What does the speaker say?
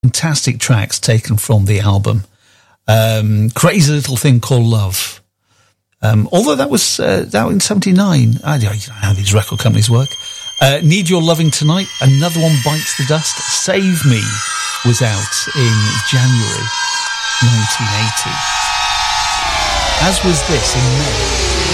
fantastic tracks taken from the album. Crazy Little Thing Called Love. Although that was out in 79. I don't know how these record companies work. Need Your Loving Tonight. Another one bites the dust. Save Me was out in January 1980. As was this in May.